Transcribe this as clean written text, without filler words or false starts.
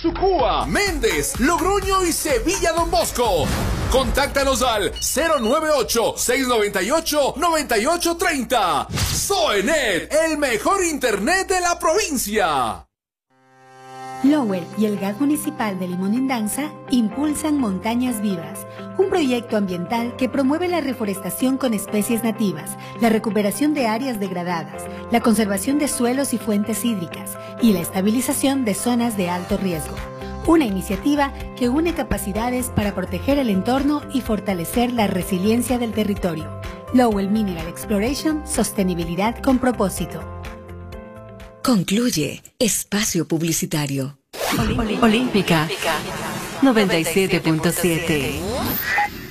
Sosúa, Méndez, Logroño y Sevilla Don Bosco. Contáctanos al 098-698-9830. Zoenet, el mejor internet de la provincia. Lowell y el Gas Municipal de Limonendanza impulsan Montañas Vivas, un proyecto ambiental que promueve la reforestación con especies nativas, la recuperación de áreas degradadas, la conservación de suelos y fuentes hídricas y la estabilización de zonas de alto riesgo. Una iniciativa que une capacidades para proteger el entorno y fortalecer la resiliencia del territorio. Lowell Mineral Exploration, sostenibilidad con propósito. Concluye Espacio Publicitario. Olímpica 97.7.